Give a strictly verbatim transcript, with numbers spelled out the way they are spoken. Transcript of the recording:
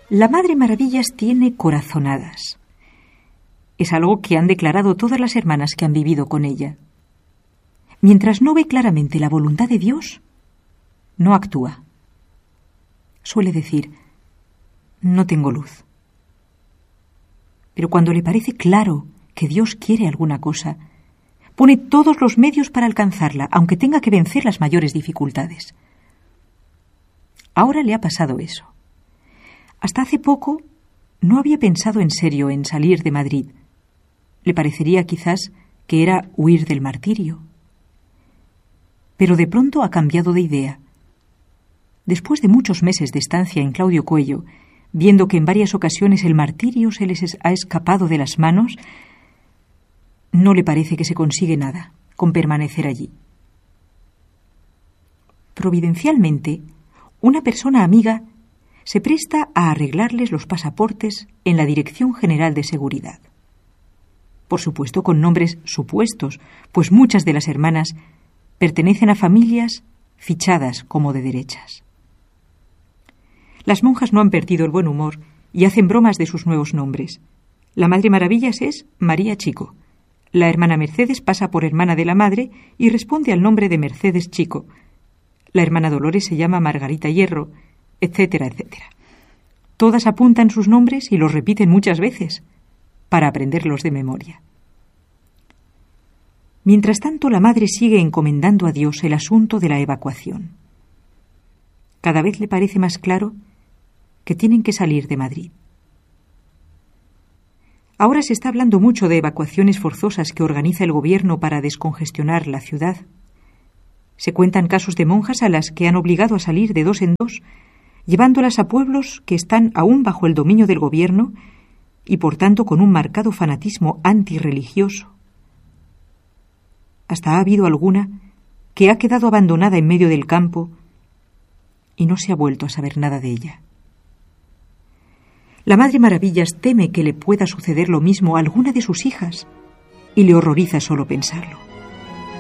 La Madre Maravillas tiene corazonadas. Es algo que han declarado todas las hermanas que han vivido con ella. Mientras no ve claramente la voluntad de Dios, no actúa. Suele decir, no tengo luz. Pero cuando le parece claro que Dios quiere alguna cosa, pone todos los medios para alcanzarla, aunque tenga que vencer las mayores dificultades. Ahora le ha pasado eso. Hasta hace poco no había pensado en serio en salir de Madrid. Le parecería quizás que era huir del martirio. Pero de pronto ha cambiado de idea. Después de muchos meses de estancia en Claudio Coello, viendo que en varias ocasiones el martirio se les ha escapado de las manos, no le parece que se consigue nada con permanecer allí. Providencialmente, una persona amiga se presta a arreglarles los pasaportes en la Dirección General de Seguridad. Por supuesto, con nombres supuestos, pues muchas de las hermanas pertenecen a familias fichadas como de derechas. Las monjas no han perdido el buen humor y hacen bromas de sus nuevos nombres. La Madre Maravillas es María Chico. La hermana Mercedes pasa por hermana de la Madre y responde al nombre de Mercedes Chico. La hermana Dolores se llama Margarita Hierro, etcétera, etcétera. Todas apuntan sus nombres y los repiten muchas veces para aprenderlos de memoria. Mientras tanto, la Madre sigue encomendando a Dios el asunto de la evacuación. Cada vez le parece más claro que tienen que salir de Madrid. Ahora se está hablando mucho de evacuaciones forzosas que organiza el gobierno para descongestionar la ciudad. Se cuentan casos de monjas a las que han obligado a salir de dos en dos, llevándolas a pueblos que están aún bajo el dominio del gobierno y por tanto con un marcado fanatismo antirreligioso. Hasta ha habido alguna que ha quedado abandonada en medio del campo y no se ha vuelto a saber nada de ella. La Madre Maravillas teme que le pueda suceder lo mismo a alguna de sus hijas y le horroriza solo pensarlo.